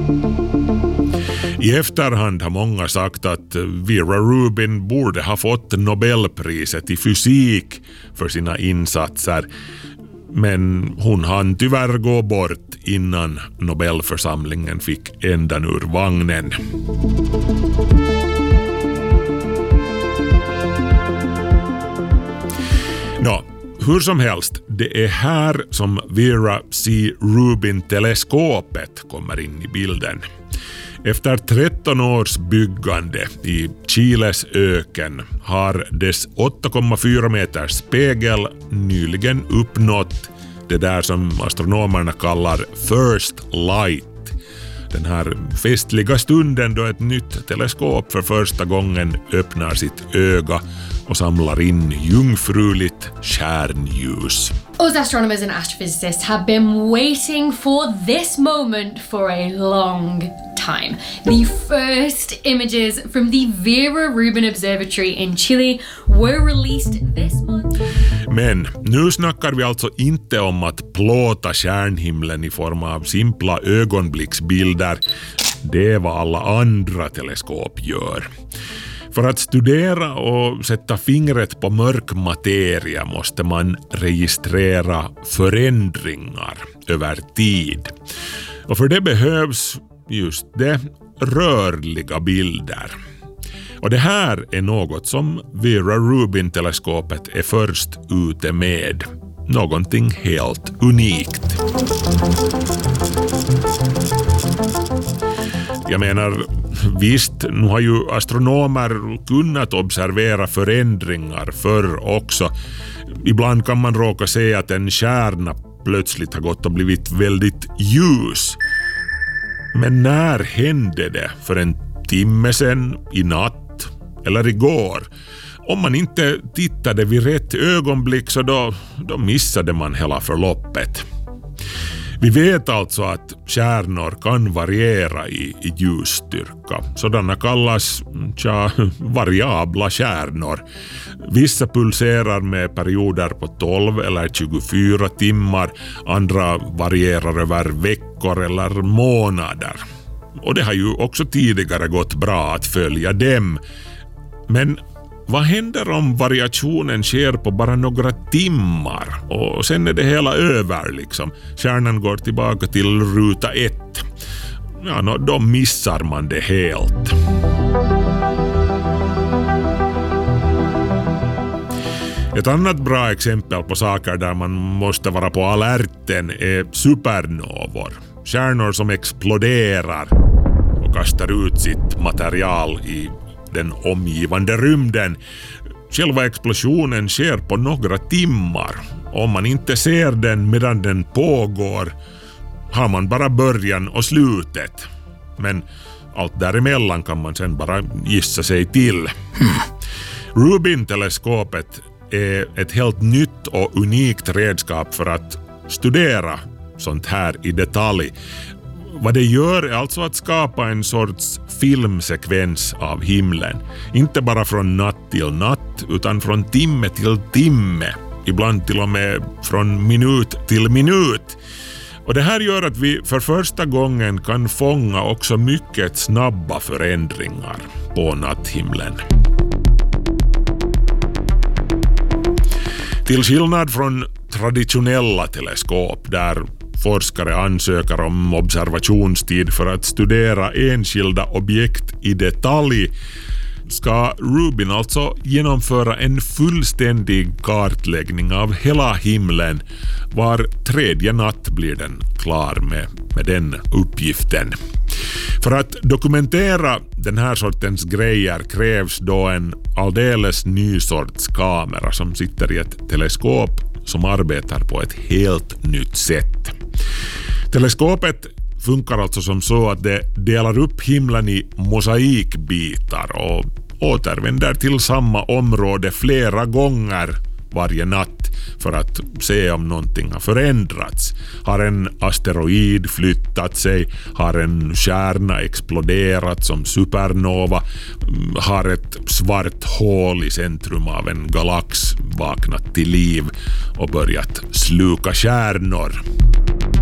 I efterhand har många sagt att Vera Rubin borde ha fått Nobelpriset i fysik för sina insatser, men hon hann tyvärr gå bort innan Nobelförsamlingen fick ändan ur vagnen. Hur som helst, det är här som Vera C. Rubin-teleskopet kommer in i bilden. Efter 13 års byggande i Chiles öken har dess 8,4 meters spegel nyligen uppnått det där som astronomerna kallar first light. Den här festliga stunden då ett nytt teleskop för första gången öppnar sitt öga och samlar in jungfruligt stjärnljus. Us astronomers and astrophysicists have been waiting for this moment for a long time. The first images from the Vera Rubin Observatory in Chile were released this month. Men nu snackar vi alltså inte om att plåta stjärnhimlen i form av simpla ögonblicksbilder. Det är vad alla andra teleskop gör. För att studera och sätta fingret på mörk materia måste man registrera förändringar över tid. Och för det behövs just det, rörliga bilder. Och det här är något som Vera Rubin-teleskopet är först ute med. Någonting helt unikt. Jag menar, visst, nu har ju astronomer kunnat observera förändringar förr också. Ibland kan man råka se att en stjärna plötsligt har gått och blivit väldigt ljus. Men när hände det? För en timme sedan, i natt eller igår? Om man inte tittade vid rätt ögonblick så då missade man hela förloppet. Vi vet alltså att stjärnor kan variera i ljusstyrka. Sådana kallas variabla stjärnor. Vissa pulserar med perioder på 12 eller 24 timmar. Andra varierar över veckor eller månader. Och det har ju också tidigare gått bra att följa dem. Men vad händer om variationen sker på bara några timmar och sen är det hela över liksom? Stjärnan går tillbaka till ruta 1. Då missar man det helt. Ett annat bra exempel på saker där man måste vara på alerten är supernovor. Stjärnor som exploderar och kastar ut sitt material i den omgivande rymden. Själva explosionen sker på några timmar. Om man inte ser den medan den pågår har man bara början och slutet. Men allt däremellan kan man sen bara gissa sig till. Rubin-teleskopet är ett helt nytt och unikt redskap för att studera sånt här i detalj. Vad det gör är alltså att skapa en sorts filmsekvens av himlen. Inte bara från natt till natt utan från timme till timme. Ibland till och med från minut till minut. Och det här gör att vi för första gången kan fånga också mycket snabba förändringar på natthimlen. Till skillnad från traditionella teleskop där forskare ansöker om observationstid för att studera enskilda objekt i detalj ska Rubin alltså genomföra en fullständig kartläggning av hela himlen. Var tredje natt blir den klar med den uppgiften. För att dokumentera den här sortens grejer krävs då en alldeles ny sorts kamera som sitter i ett teleskop som arbetar på ett helt nytt sätt. Teleskopet funkar alltså som så att det delar upp himlen i mosaikbitar och återvänder till samma område flera gånger varje natt för att se om någonting har förändrats. Har en asteroid flyttat sig? Har en stjärna exploderat som supernova? Har ett svart hål i centrum av en galax vaknat till liv och börjat sluka stjärnor?